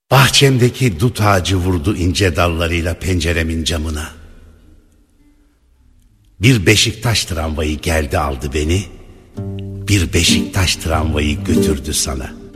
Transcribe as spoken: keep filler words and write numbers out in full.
Bahçemdeki dut ağacı vurdu ince dallarıyla penceremin camına. Bir Beşiktaş tramvayı geldi aldı beni, bir Beşiktaş tramvayı götürdü sana.